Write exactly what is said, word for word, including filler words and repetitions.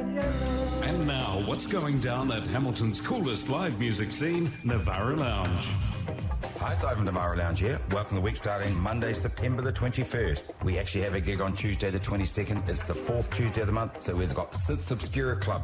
And now, what's going down at Hamilton's coolest live music scene, Navarra Lounge? Hi, it's Ivan Navarra Lounge here. Welcome to the week starting Monday, September the twenty-first. We actually have a gig on Tuesday the twenty-second. It's the fourth Tuesday of the month, so we've got Synth Obscura Club